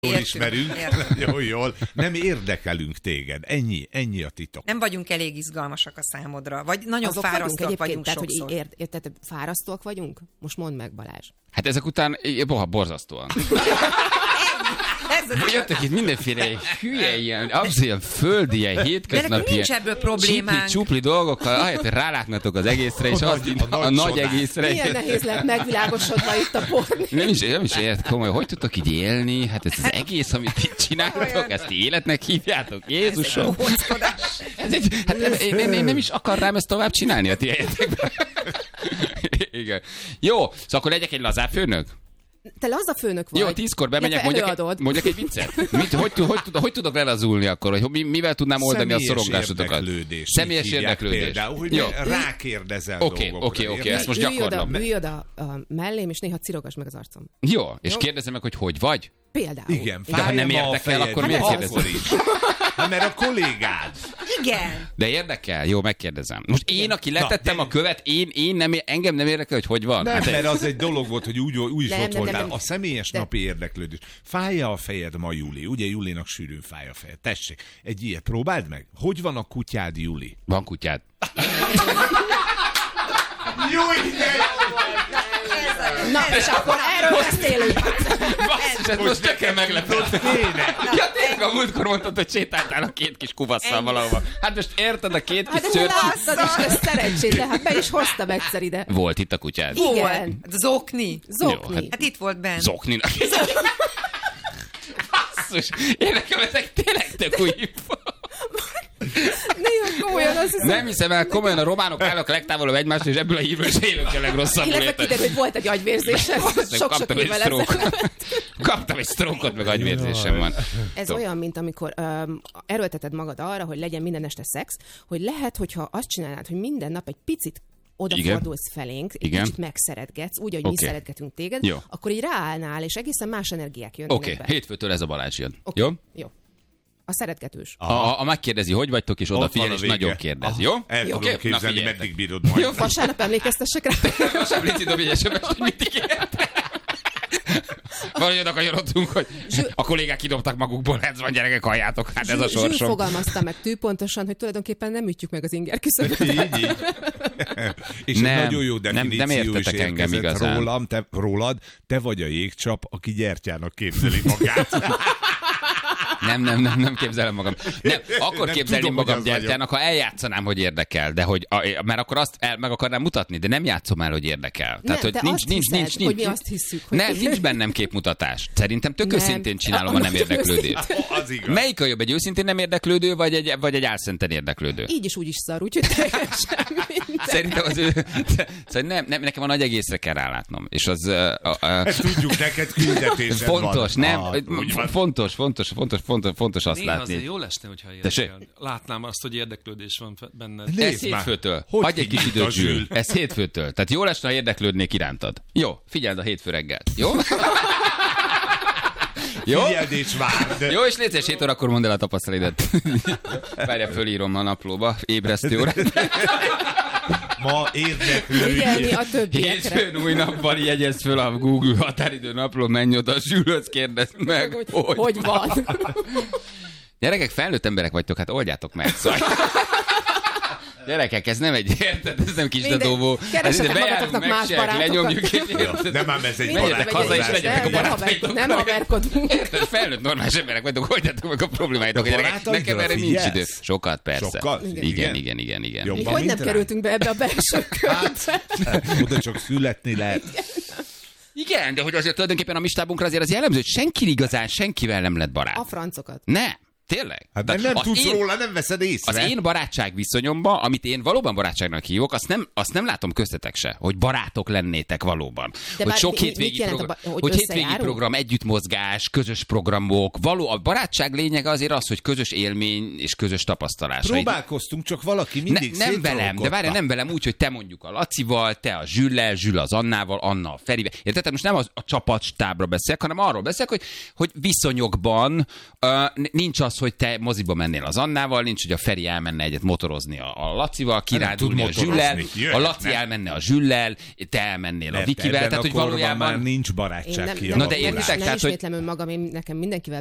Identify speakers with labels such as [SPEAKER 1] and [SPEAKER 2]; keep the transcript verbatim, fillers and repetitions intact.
[SPEAKER 1] jól ismerünk, nagyon jól. Nem érdekelünk téged. Ennyi, ennyi a titok.
[SPEAKER 2] Nem vagyunk elég izgalmasak a számodra. Vagy nagyon
[SPEAKER 3] Azok
[SPEAKER 2] fárasztóak vagyunk,
[SPEAKER 3] vagyunk tehát,
[SPEAKER 2] sokszor.
[SPEAKER 3] hogy ért, érted, fárasztóak vagyunk? Most mondd meg, Balázs.
[SPEAKER 4] Hát ezek után boha, borzasztóan. Jöttek itt mindenféle hülye, ilyen, abszolút ilyen földi, ilyen hétköznapi, ilyen csupli, csupli dolgokkal, ahelyett, hogy rálátnatok az egészre, és azt a, a, a nagy egészre.
[SPEAKER 3] Milyen nehéz lett megvilágosodva itt a porni. Nem is,
[SPEAKER 4] nem is ért komoly, hogy tudtok így élni? Hát ez az egész, amit itt csináltok, ezt életnek hívjátok, Jézusom. Ez egy, hát nem, én, én nem is akarnám ezt tovább csinálni a ti helyetekben. Igen. Jó, szóval akkor legyek egy lazább főnök?
[SPEAKER 3] Te laza főnök vagy.
[SPEAKER 4] Jó, tízkor bemegyek, mondjak egy, mondjak egy viccet. Mit, hogy, hogy, hogy, hogy tudok lelazulni akkor? Hogy mivel tudnám oldani
[SPEAKER 1] személyes
[SPEAKER 4] a szorongásodokat?
[SPEAKER 1] Érdeklődés.
[SPEAKER 4] Személyes érdeklődés.
[SPEAKER 1] Például, hogy
[SPEAKER 4] jó.
[SPEAKER 1] Rákérdezel
[SPEAKER 4] okay,
[SPEAKER 1] dolgokra.
[SPEAKER 4] Oké, oké, oké, ezt most gyakorlom.
[SPEAKER 3] Ülj oda a mellém, és néha cirogass meg az arcom.
[SPEAKER 4] Jó, és kérdezem meg, hogy hogy vagy?
[SPEAKER 3] Például.
[SPEAKER 1] Igen,
[SPEAKER 4] de ha nem érdekel, akkor miért kérdezem?
[SPEAKER 1] Hát mert a kollégád.
[SPEAKER 2] Igen.
[SPEAKER 4] De érdekel? Jó, megkérdezem. Most én, aki letettem Na, de... a követ, én, én nem, engem nem érdekel, hogy hogy van.
[SPEAKER 1] Nem,
[SPEAKER 4] hát
[SPEAKER 1] mert az egy dolog volt, hogy úgy, úgy is
[SPEAKER 3] nem,
[SPEAKER 1] ott
[SPEAKER 3] nem,
[SPEAKER 1] voltál.
[SPEAKER 3] nem, nem.
[SPEAKER 1] A személyes de... napi érdeklődés. Fájja a fejed ma, Juli? Ugye Julinak sűrűn fáj a fejed. Tessék, egy ilyet próbáld meg. Hogy van a kutyád, Juli?
[SPEAKER 4] Van kutyád.
[SPEAKER 1] Jó, ide!
[SPEAKER 3] Na, és akkor erről beszélünk.
[SPEAKER 4] Basszus, ez most nekem meglepett. Ja, tényleg a múltkor mondtad, hogy sétáltál a két kis kuvasszal valahova. Hát most érted a két kis
[SPEAKER 3] szőrcsit? Hát de láttad is, ez szerencsét, de hát be is hoztam egyszer ide.
[SPEAKER 4] Volt itt a kutyád?
[SPEAKER 3] Igen.
[SPEAKER 2] Zokni.
[SPEAKER 3] Zokni.
[SPEAKER 4] Hát,
[SPEAKER 2] hát itt volt benn.
[SPEAKER 4] Zokninak. Basszus, én nekem ezek tényleg tök új info.
[SPEAKER 3] Néha komolyan azt hiszem.
[SPEAKER 4] Nem hiszem el, komolyan a románok állnak legtávolabb egymást, és ebből a hírból is élünk a legrosszabbul.
[SPEAKER 3] Illetve kiderül, hogy volt egy agyvérzésem. Sok-sok évvel ezelőtt.
[SPEAKER 4] Kaptam egy sztrókot, meg agyvérzésem van.
[SPEAKER 3] Ez Top. olyan, mint amikor um, erőlteted magad arra, hogy legyen minden este szex, hogy lehet, hogyha azt csinálnád, hogy minden nap egy picit odafordulsz felénk, egy
[SPEAKER 4] Igen.
[SPEAKER 3] kicsit megszeretgetsz, úgy, hogy okay. mi szeretgetünk téged,
[SPEAKER 4] Jó.
[SPEAKER 3] akkor így ráállnál, és egészen más energiák jönnek
[SPEAKER 4] Oké, okay. hétfőtől ez a Balázs jön.
[SPEAKER 3] Okay.
[SPEAKER 4] Jó?
[SPEAKER 3] Jó. A szeretgetős.
[SPEAKER 4] A, a, a megkérdezi, hogy vagytok, és odafigyel, és nagyon kérdez. Jó?
[SPEAKER 1] El
[SPEAKER 4] Jó?
[SPEAKER 1] tudom
[SPEAKER 4] Okay?
[SPEAKER 1] képzelni, meddig bírod majd.
[SPEAKER 3] Jó, vasárnap emlékeztessek rá.
[SPEAKER 4] Vasárnap Lici dobj egy es em es-t, hogy mit ígérte. Valahogy oda kanyarodtunk, hogy a kollégák kidobtak magukból, ez van, gyerekek, halljátok, hát ez a sorsom.
[SPEAKER 3] Zsül fogalmazta meg tűpontosan, hogy tulajdonképpen nem ütjük meg az inger küszöböt.
[SPEAKER 1] Így, így. És nem, egy nagyon jó definíció
[SPEAKER 4] nem, nem értetek
[SPEAKER 1] is
[SPEAKER 4] engem igazán.
[SPEAKER 1] Rólam, te, rólad, te vagy a jégcsap, aki gyertyának képzeli magát.
[SPEAKER 4] Nem, nem, nem, nem képzelem magam. Nem, akkor nem képzelném
[SPEAKER 1] tudom,
[SPEAKER 4] magam gyertyának, ha eljátszanám, hogy érdekel, de hogy, a, mert akkor azt el, meg akarnám mutatni, de nem játszom el, hogy érdekel.
[SPEAKER 3] Nem,
[SPEAKER 4] Tehát, hogy
[SPEAKER 3] de
[SPEAKER 4] nincs,
[SPEAKER 3] azt
[SPEAKER 4] nincs,
[SPEAKER 3] hiszed,
[SPEAKER 4] nincs, nincs,
[SPEAKER 3] hogy mi azt hiszük. Hogy
[SPEAKER 4] nem, nincs bennem képmutatás. Szerintem tök
[SPEAKER 3] nem.
[SPEAKER 4] őszintén csinálom a nem érdeklődést.
[SPEAKER 1] Az igaz.
[SPEAKER 4] Melyik a jobb, egy őszintén nem érdeklődő, vagy egy, vagy egy álszenten érdeklődő?
[SPEAKER 3] Így is úgy is szar, úgyhogy teljesen minden.
[SPEAKER 4] Szerintem az ő... Szóval nem, nem, nekem a nagy egészre kell rálátnom. És az... A, a,
[SPEAKER 1] ezt tudjuk, neked küldetésed
[SPEAKER 4] fontos,
[SPEAKER 1] van.
[SPEAKER 4] nem?
[SPEAKER 1] Ah,
[SPEAKER 4] fontos, fontos, fontos, fontos, fontos azt
[SPEAKER 5] Néha
[SPEAKER 4] látni.
[SPEAKER 5] azért jól esne, hogyha érdekel. Látnám azt, hogy érdeklődés van benned.
[SPEAKER 4] Ez hétfőtől. Hagyj egy kis időt, Zsül. Ez hétfőtől. Tehát jól esne, ha érdeklődnék irántad. Jó, figyeld a hétfő reggelt. Jó? Jó?
[SPEAKER 1] Figyeld és várd.
[SPEAKER 4] Jó, és létszés hét órakor mondd el a tapasztalidat. Várja, fölírom a naplóba. Ébresztő órát.
[SPEAKER 1] Ma érdeklődj.
[SPEAKER 3] Figyelni a többiekre.
[SPEAKER 4] Hétfőn új nappal jegyezd föl a Google határidő napló, menj oda, Zsülhöz kérdezd meg,
[SPEAKER 3] hogy,
[SPEAKER 4] hogy,
[SPEAKER 3] hogy van.
[SPEAKER 4] Gyerekek, felnőtt emberek vagytok, hát oldjátok meg. Szóval... Gyerekek, ez nem egy, érted? Ez nem kis dadóvó.
[SPEAKER 3] Keresetek magatoknak más barátokat.
[SPEAKER 4] Lenyomjuk,
[SPEAKER 1] nem ám ez egy
[SPEAKER 4] menjetek haza, és legyetek a barátaitok.
[SPEAKER 3] Nem haverkodunk.
[SPEAKER 4] Érted? Felnőtt normális emberek vagytok, oldjátok meg a problémáitok. Nekem erre nincs idő. Sokat, persze.
[SPEAKER 1] Sokkal?
[SPEAKER 4] Igen, igen, igen, igen.
[SPEAKER 3] Még hogy nem kerültünk be ebbe a belső körbe.
[SPEAKER 1] Oda csak születni lehet.
[SPEAKER 4] Igen, de hogy azért tulajdonképpen a mi stábunkra azért az jellemző, hogy senki igazán senkivel nem lett barát.
[SPEAKER 3] A francokat.
[SPEAKER 4] Ne. Tényleg?
[SPEAKER 1] Hát de nem tudsz én, róla, nem veszed észre.
[SPEAKER 4] Az én barátság viszonyomban, amit én valóban barátságnak hívok, azt nem, azt nem látom köztetek se, hogy barátok lennétek valóban.
[SPEAKER 3] De
[SPEAKER 4] hogy sok
[SPEAKER 3] mi,
[SPEAKER 4] hétvégi, program,
[SPEAKER 3] a, hogy
[SPEAKER 4] hogy hétvégi program, együttmozgás, közös programok. Való, a barátság lényege azért az, hogy közös élmény és közös tapasztalás.
[SPEAKER 1] Próbálkoztunk, csak valaki mindig
[SPEAKER 4] ne, Nem velem, de várj, nem velem úgy, hogy te mondjuk a Lacival, te a Zsüllel, Zsül az Annával, Anna a Ferivel. Érted? Tehát most nem az, a csapatstábra beszélek, hanem arról beszélek, hogy, hogy viszonyokban uh, nincs az, hogy te moziba mennél az Annával, nincs, hogy a Feri elmenne egyet motorozni a, a Lacival,
[SPEAKER 1] tud
[SPEAKER 4] kirándulni a
[SPEAKER 1] motorozni.
[SPEAKER 4] Zsüllel,
[SPEAKER 1] Jöhet,
[SPEAKER 4] a Laci
[SPEAKER 1] nem?
[SPEAKER 4] elmenne a Zsüllel, te elmennél a
[SPEAKER 1] Mert
[SPEAKER 4] Vikivel,
[SPEAKER 1] ebben
[SPEAKER 4] tehát
[SPEAKER 1] a
[SPEAKER 4] hogy
[SPEAKER 1] korban
[SPEAKER 4] valójában...
[SPEAKER 1] már nincs
[SPEAKER 3] Én
[SPEAKER 1] barátság
[SPEAKER 3] nem,
[SPEAKER 1] ki.
[SPEAKER 3] nem,
[SPEAKER 4] Na de
[SPEAKER 3] nem,
[SPEAKER 4] értitek,
[SPEAKER 3] nem
[SPEAKER 4] tehát, hogy-
[SPEAKER 3] ismétlem önmagam, én nekem mindenkivel